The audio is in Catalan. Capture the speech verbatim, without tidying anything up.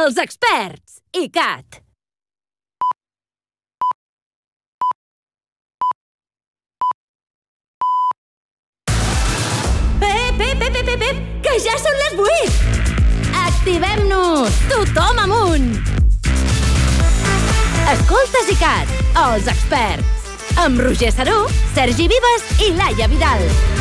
Els experts, ICAT. Pep, pep, pep, pep, pep, que ja són les vuit! Activem-nos! Tothom amunt! Escoltes ICAT, els experts. Amb Roger Saró, Sergi Vives i Laia Vidal.